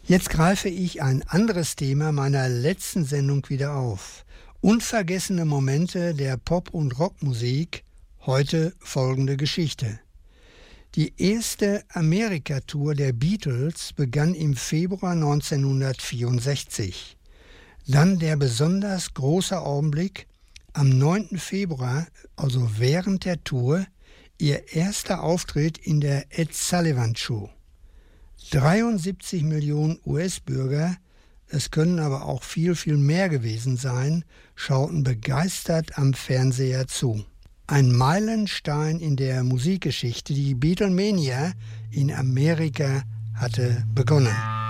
Jetzt greife ich ein anderes Thema meiner letzten Sendung wieder auf. Unvergessene Momente der Pop- und Rockmusik, heute folgende Geschichte. Die erste Amerika-Tour der Beatles begann im Februar 1964. Dann der besonders große Augenblick, am 9. Februar, also während der Tour, ihr erster Auftritt in der Ed Sullivan Show. 73 Millionen US-Bürger, es können aber auch viel, viel mehr gewesen sein, schauten begeistert am Fernseher zu. Ein Meilenstein in der Musikgeschichte, die Beatlemania in Amerika hatte begonnen.